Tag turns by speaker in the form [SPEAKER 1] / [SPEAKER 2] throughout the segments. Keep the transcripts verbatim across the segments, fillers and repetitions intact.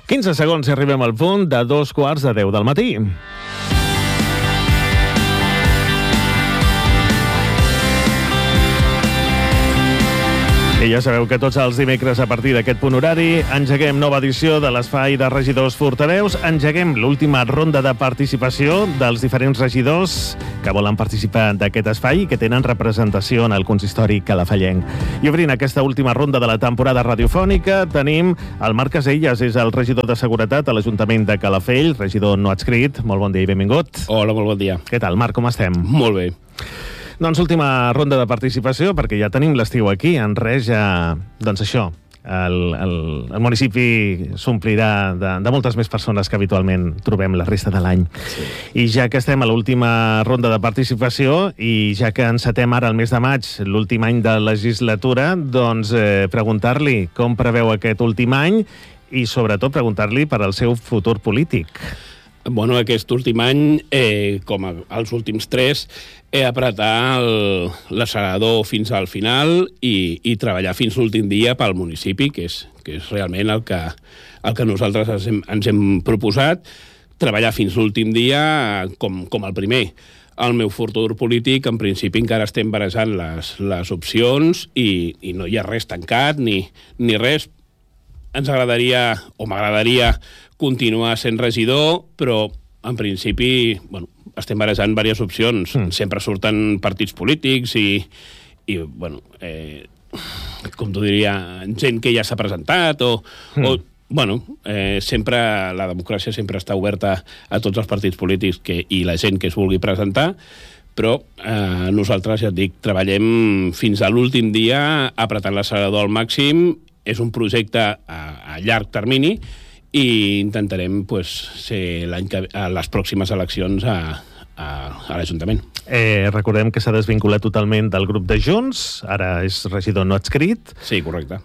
[SPEAKER 1] quinze segons i arribem al punt de dos quarts de deu del matí. I ja sabeu que tots els dimecres a partir d'aquest punt horari engeguem nova edició de l'espai de regidors portaveus, engeguem l'última ronda de participació dels diferents regidors que volen participar d'aquest espai i que tenen representació en el consistori calafallenc. I obrint aquesta última ronda de la temporada radiofònica tenim el Marc Casellas, és el regidor de Seguretat a l'Ajuntament de Calafell, regidor no adscrit. Molt bon dia i benvingut.
[SPEAKER 2] Hola, molt bon dia.
[SPEAKER 1] Què tal, Marc, com estem?
[SPEAKER 2] Molt bé.
[SPEAKER 1] Doncs última ronda de participació, perquè ja tenim l'estiu aquí. En res ja, doncs això, el, el, el municipi s'omplirà de, de moltes més persones que habitualment trobem la resta de l'any. Sí. I ja que estem a l'última ronda de participació i ja que encetem ara el mes de maig, l'últim any de legislatura, doncs eh, preguntar-li com preveu aquest últim any i sobretot preguntar-li per al seu futur polític.
[SPEAKER 2] Bueno, aquest últim any, eh, com els últims tres, he apretat l'accelerador fins al final i, i treballar fins l'últim dia pel municipi, que és, que és realment el que, el que nosaltres ens hem, ens hem proposat, treballar fins l'últim dia com, com el primer. El meu futur polític, en principi, encara estem barejant les, les opcions i, i no hi ha res tancat ni, ni res. Ens agradaria, o m'agradaria, continuar sent regidor, però en principi, bueno, estem barejant diverses opcions. Mm. Sempre surten partits polítics i, i bueno, eh, com t'ho diria, gent que ja s'ha presentat o... Mm. o bueno, eh, sempre, la democràcia sempre està oberta a tots els partits polítics que, i la gent que es vulgui presentar, però eh, nosaltres, ja et dic, treballem fins a l'últim dia apretant l'accelerador al màxim. És un projecte a, a llarg termini i intentarem pues, ser l'any que, a les pròximes eleccions a, a, a l'Ajuntament.
[SPEAKER 1] Eh, recordem que s'ha desvinculat totalment del grup de Junts, ara és regidor no adscrit.
[SPEAKER 2] Sí, correcte.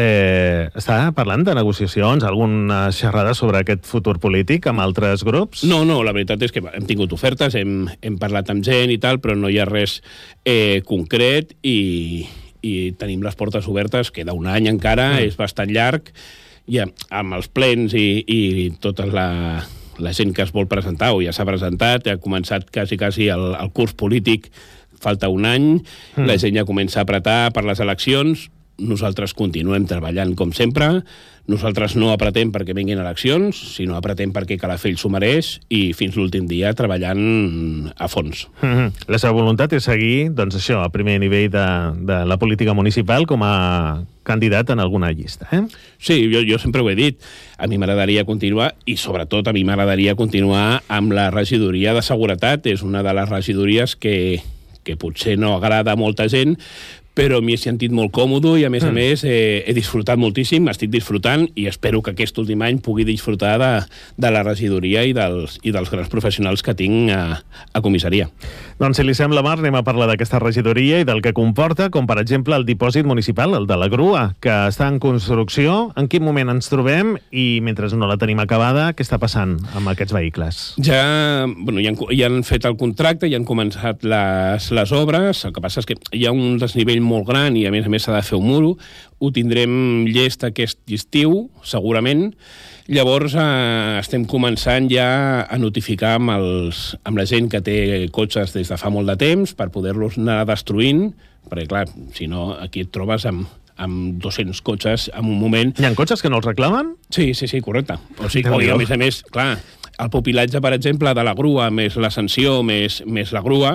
[SPEAKER 1] Eh, està parlant de negociacions, alguna xerrada sobre aquest futur polític amb altres grups?
[SPEAKER 2] No, no, la veritat és que hem tingut ofertes, hem, hem parlat amb gent i tal, però no hi ha res eh, concret i... i tenim les portes obertes, queda un any encara, mm. és bastant llarg, i amb els plens i, i tota la, la gent que es vol presentar, o ja s'ha presentat, ha començat quasi, quasi el, el curs polític, falta un any, mm. la gent ja comença a apretar per les eleccions, nosaltres continuem treballant com sempre, nosaltres no apretem perquè vinguin eleccions, sinó apretem perquè Calafell s'ho mereix i fins l'últim dia treballant a fons.
[SPEAKER 1] Mm-hmm. La seva voluntat és seguir, doncs això, a primer nivell de, de la política municipal com a candidat en alguna llista, eh?
[SPEAKER 2] Sí, jo, jo sempre ho he dit. A mi m'agradaria continuar i, sobretot, a mi m'agradaria continuar amb la regidoria de seguretat. És una de les regidories que, que potser no agrada a molta gent, però m'hi he sentit molt còmode i, a més mm. a més, eh, he disfrutat moltíssim, estic disfrutant i espero que aquest últim any pugui disfrutar de, de la regidoria i dels, i dels grans professionals que tinc a, a comissaria.
[SPEAKER 1] Doncs, si li sembla, Marc, anem a parlar d'aquesta regidoria i del que comporta, com, per exemple, el dipòsit municipal, el de la grua, que està en construcció. En quin moment ens trobem i, mentre no la tenim acabada, què està passant amb aquests vehicles?
[SPEAKER 2] Ja, bueno, ja, han, ja han fet el contracte, ja han començat les, les obres, el que passa és que hi ha un desnivell molt gran i, a més a més, s'ha de fer un muro. Ho tindrem llest aquest estiu, segurament. Llavors, eh, estem començant ja a notificar amb, els, amb la gent que té cotxes des de fa molt de temps per poder-los anar destruint, perquè, clar, si no, aquí et trobes amb, amb dos-cents cotxes en un moment.
[SPEAKER 1] Hi ha cotxes que no els reclamen?
[SPEAKER 2] Sí, sí, sí, correcte. O sigui, o, a més a més, clar, el pupilatge, per exemple, de la grua, més l'ascensió, més, més la grua,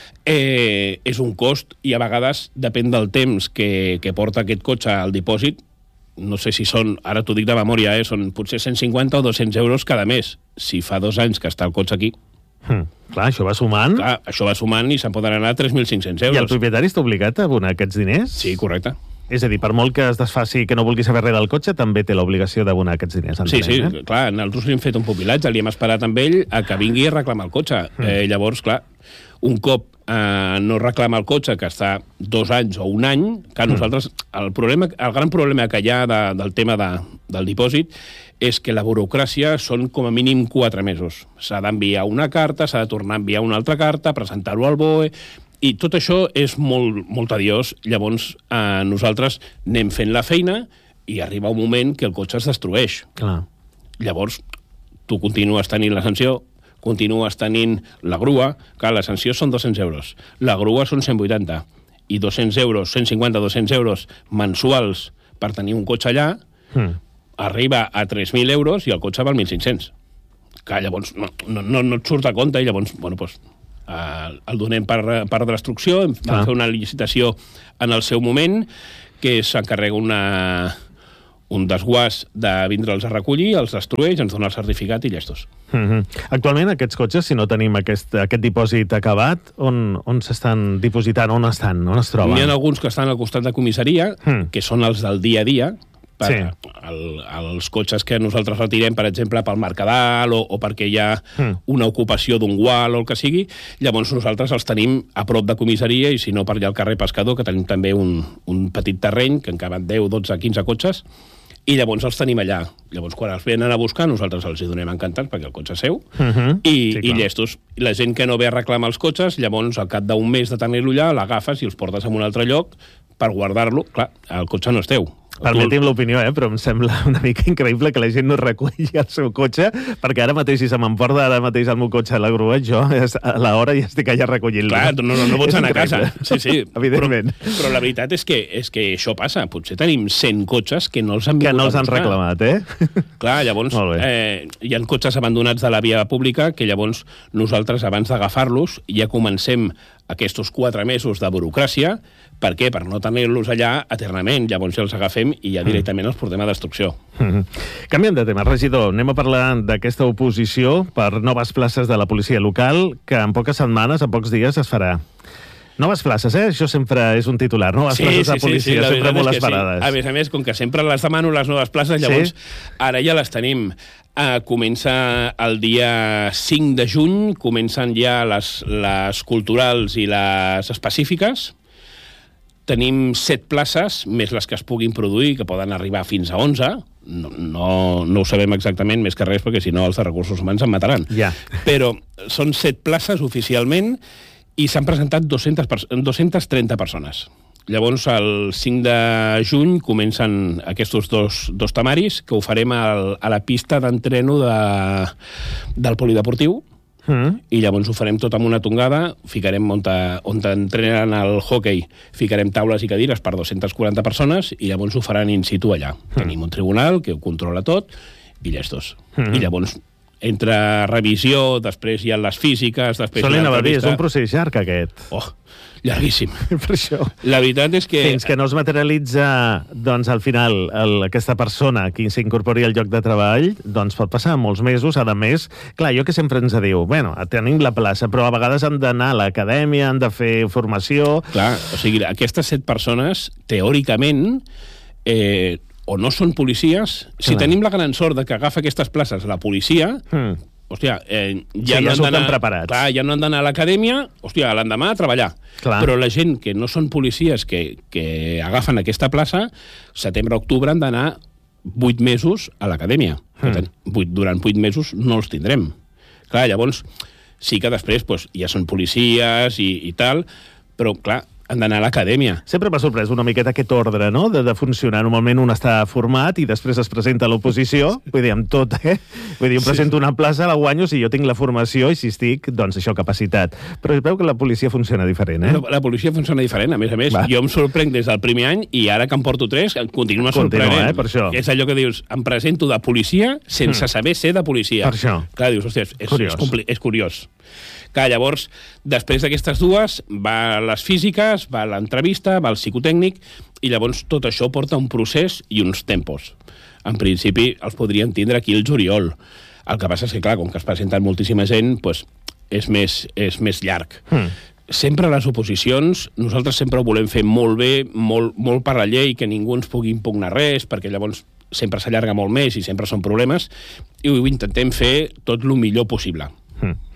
[SPEAKER 2] eh, és un cost i a vegades depèn del temps que, que porta aquest cotxe al dipòsit. No sé si són, ara t'ho dic de memòria, eh, són potser cent cinquanta o dos-cents euros cada mes. Si fa dos anys que està el cotxe aquí...
[SPEAKER 1] Hmm. Clar, això va sumant.
[SPEAKER 2] Clar, això va sumant i se'n poden anar a tres mil cinc-cents euros.
[SPEAKER 1] I el propietari està obligat a abonar aquests diners?
[SPEAKER 2] Sí, correcte.
[SPEAKER 1] És a dir, per molt que es desfaci, que no vulgui saber res del cotxe, també té l'obligació d'abonar aquests diners.
[SPEAKER 2] Entenem, sí, sí, eh? Clar, nosaltres li hem fet un pupilatge, li hem esperat amb ell a que vingui a reclamar el cotxe. Hmm. Eh, llavors, clar, un cop eh, no reclama el cotxe, que està dos anys o un any, que nosaltres... El, problema, el gran problema que hi ha de, del tema de, del dipòsit és que la burocràcia són com a mínim quatre mesos. S'ha d'enviar una carta, s'ha de tornar a enviar una altra carta, presentar-ho al B O E... I tot això és molt, molt tediós. Llavors, eh, nosaltres anem fent la feina i arriba un moment que el cotxe es destrueix.
[SPEAKER 1] Clar.
[SPEAKER 2] Llavors, tu continues tenint la sanció, continues tenint la grua, clar, la sanció són dos-cents euros, la grua són cent vuitanta, i dos-cents euros, cent cinquanta a dos-cents euros mensuals per tenir un cotxe allà, mm. arriba a tres mil euros i el cotxe val mil cinc-cents. Clar, llavors no, no, no et surt a compte i llavors, bueno, doncs, eh, el donem per, per destrucció, hem ah. fer una licitació en el seu moment, que s'encarrega una... un desguàs de vindre'ls a recollir, els destrueix, ens dona el certificat i llestos.
[SPEAKER 1] Mm-hmm. Actualment, aquests cotxes, si no tenim aquest, aquest dipòsit acabat, on, on s'estan dipositant? On estan? On es troben?
[SPEAKER 2] Hi ha alguns que estan al costat de comissaria, mm. que són els del dia a dia, per sí. el, els cotxes que nosaltres retirem, per exemple, pel Mercadal o, o perquè hi ha mm. una ocupació d'un gual o el que sigui, llavors nosaltres els tenim a prop de comissaria i si no per allà al carrer Pescador, que tenim també un, un petit terreny que en caben deu, dotze, quinze cotxes, i llavors els tenim allà. Llavors, quan els venen a buscar, nosaltres els hi donem encantats perquè el cotxe és seu, uh-huh. i, sí, i llestos. La gent que no ve a reclamar els cotxes, llavors, al cap d'un mes de tenir-lo allà, l'agafes i els portes a un altre lloc per guardar-lo. Clar, el cotxe no és teu.
[SPEAKER 1] Permeti'm l'opinió, eh? Però em sembla una mica increïble que la gent no reculli el seu cotxe, perquè ara mateix, si se m'emporta ara mateix el meu cotxe a la grua, jo a l'hora ja estic allà recollint-lo.
[SPEAKER 2] Clar, no, no, no pots anar a casa. Sí, sí.
[SPEAKER 1] Evidentment.
[SPEAKER 2] Però, però la veritat és que, és que això passa. Potser tenim cent cotxes que no els han vingut
[SPEAKER 1] que no els han reclamat, eh?
[SPEAKER 2] Clar, llavors eh, hi ha cotxes abandonats de la via pública que llavors nosaltres, abans d'agafar-los, ja comencem aquests quatre mesos de burocràcia. Per què? Per no tenir-los allà eternament. Llavors ja els agafem i ja directament els portem a destrucció.
[SPEAKER 1] Mm-hmm. Canviem de tema. Regidor, anem a parlar d'aquesta oposició per noves places de la policia local, que en poques setmanes, en pocs dies, es farà. Noves places, eh? Això sempre és un titular. Noves
[SPEAKER 2] sí,
[SPEAKER 1] places
[SPEAKER 2] sí,
[SPEAKER 1] de policia,
[SPEAKER 2] sí, sí.
[SPEAKER 1] sempre molt esperades.
[SPEAKER 2] Sí. A més a més, com que sempre les demano, les noves places, llavors sí? Ara ja les tenim. Uh, comença el dia cinc de juny, comencen ja les, les culturals i les específiques. Tenim set places, més les que es puguin produir, que poden arribar fins a onze. No, no, no ho sabem exactament, més que res, perquè si no els de recursos humans em mataran.
[SPEAKER 1] Ja.
[SPEAKER 2] Però són set places oficialment i s'han presentat dues-centes trenta persones. Llavors, el cinc de juny comencen aquests dos, dos temaris, que ho farem al, a la pista d'entreno de, del polideportiu, mm. i llavors ho farem tot amb una tongada, ficarem on, on entrenen el hockey, ficarem taules i cadires per dues-centes quaranta persones, i llavors ho faran in situ allà. Mm. Tenim un tribunal que ho controla tot, i llestos. Mm. I llavors, entre revisió, després hi ha les físiques, després...
[SPEAKER 1] Solent a dir, és un procés llarg, aquest.
[SPEAKER 2] Oh, llarguíssim.
[SPEAKER 1] Per això.
[SPEAKER 2] La veritat és que...
[SPEAKER 1] Fins que no es materialitza, doncs, al final, el, aquesta persona que s'incorpori al lloc de treball, doncs pot passar molts mesos, a més. Clar, jo que sempre ens diu, bueno, tenim la plaça, però a vegades han d'anar a l'acadèmia, han de fer formació... Clar,
[SPEAKER 2] o sigui, aquestes set persones, teòricament, eh, o no són policies, si Clar. tenim la gran sort de que agafa aquestes places la policia... Mm. Hòstia, eh, ja,
[SPEAKER 1] sí,
[SPEAKER 2] no
[SPEAKER 1] ja
[SPEAKER 2] han
[SPEAKER 1] preparats.
[SPEAKER 2] Clar, ja no han d'anar a l'acadèmia, hòstia, l'endemà a treballar. Clar. Però la gent que no són policies que, que agafen aquesta plaça, setembre-octubre han d'anar vuit mesos a l'acadèmia. Mm. Durant vuit mesos no els tindrem. Clar, llavors, sí que després pues, ja són policies i, i tal, però, clar, han d'anar a l'acadèmia.
[SPEAKER 1] Sempre m'ha sorprès una miqueta aquest ordre, no?, de, de funcionar. Normalment un està format i després es presenta a l'oposició, vull dir, amb tot, eh? Vull dir, em presento una plaça, la guanyo si jo tinc la formació i si estic, doncs això, capacitat. Però es veu que la policia funciona diferent, eh?
[SPEAKER 2] La, la policia funciona diferent, a més a més. Va. Jo em sorprenc des del primer any i ara que em porto tres, continua sorprenent.
[SPEAKER 1] Continua, eh, per això.
[SPEAKER 2] És allò que dius, em presento de policia sense mm. saber ser de policia.
[SPEAKER 1] Per això.
[SPEAKER 2] Clar, dius, hòstia, és, curiós. És, és curiós. Clar, llavors, després d'aquestes dues, va les físiques, va l'entrevista, va el psicotècnic, i llavors tot això porta un procés i uns tempos. En principi, els podrien tindre aquí el juliol. El que passa és que, clar, com que es presenten moltíssima gent, doncs és més, és més llarg. Mm. Sempre a les oposicions, nosaltres sempre ho volem fer molt bé, molt, molt per la llei, que ningú ens pugui impugnar res, perquè llavors sempre s'allarga molt més i sempre són problemes, i ho intentem fer tot el millor possible.
[SPEAKER 1] Mm.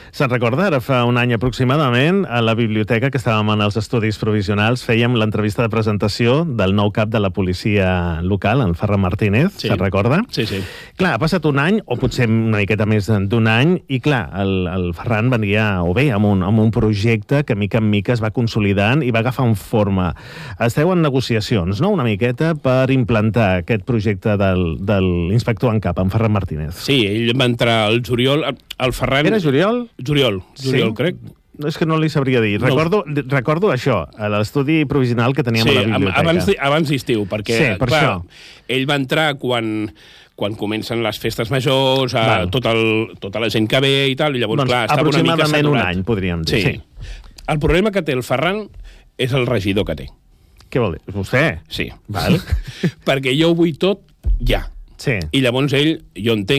[SPEAKER 1] Se'n recorda? Ara fa un any aproximadament, a la biblioteca, que estàvem en els estudis provisionals, fèiem l'entrevista de presentació del nou cap de la policia local, en Ferran Martínez,
[SPEAKER 2] Sí.
[SPEAKER 1] se'n recorda?
[SPEAKER 2] Sí, sí.
[SPEAKER 1] Clar, ha passat un any, o potser una miqueta més d'un any, i clar, el, el Ferran venia, o bé, amb un, amb un projecte que mica en mica es va consolidant i va agafant forma. Esteu en negociacions, no?, una miqueta, per implantar aquest projecte del, de l'inspector en cap, en Ferran Martínez.
[SPEAKER 2] Sí, ell va entrar al juliol, el Ferran...
[SPEAKER 1] Era juliol?
[SPEAKER 2] Juliol, juliol,
[SPEAKER 1] Sí?
[SPEAKER 2] crec.
[SPEAKER 1] És que no li sabria dir.
[SPEAKER 2] No.
[SPEAKER 1] Recordo, recordo això, a l'estudi provisional que teníem
[SPEAKER 2] Sí,
[SPEAKER 1] a la biblioteca.
[SPEAKER 2] abans, di- abans d'estiu, perquè
[SPEAKER 1] Sí, per
[SPEAKER 2] clar,
[SPEAKER 1] això.
[SPEAKER 2] ell va entrar quan, quan comencen les festes majors, a
[SPEAKER 1] Val.
[SPEAKER 2] tot el, tota la gent que ve i tal, i llavors,
[SPEAKER 1] Doncs
[SPEAKER 2] clar, estava una mica
[SPEAKER 1] aproximadament un
[SPEAKER 2] saturat.
[SPEAKER 1] any, podríem dir.
[SPEAKER 2] Sí.
[SPEAKER 1] Sí.
[SPEAKER 2] El problema que té el Ferran és el regidor que té.
[SPEAKER 1] Què vol dir? Vostè?
[SPEAKER 2] Sí.
[SPEAKER 1] Val.
[SPEAKER 2] Perquè jo ho vull tot ja.
[SPEAKER 1] Sí.
[SPEAKER 2] I llavors ell, jo entenc